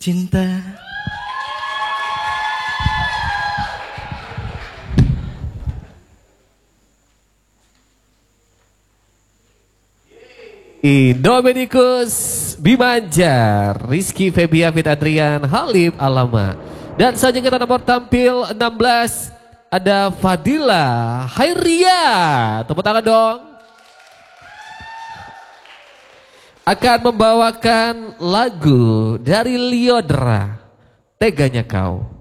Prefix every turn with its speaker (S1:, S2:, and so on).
S1: Cinta.
S2: Dominikus Bimanjar, Rizky Febia, Fit Adrian, Halib Alama. Dan selanjutnya kita nomor tampil 16 ada Fadila Hairia. Tepuk tangan dong. Akan membawakan lagu dari Lyodra, Teganya Kau.